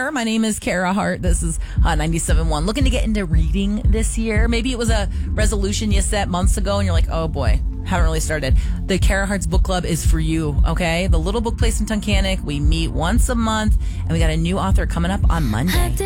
there. My name is Kara Hart. This is 97.1. Looking to get into reading this year. Maybe it was a resolution you set months ago and you're like, oh boy, haven't really started. The Kara Hart's Book Club is for you, okay? The Little Book Place in Tunkhannock. We meet once a month and we got a new author coming up on Monday.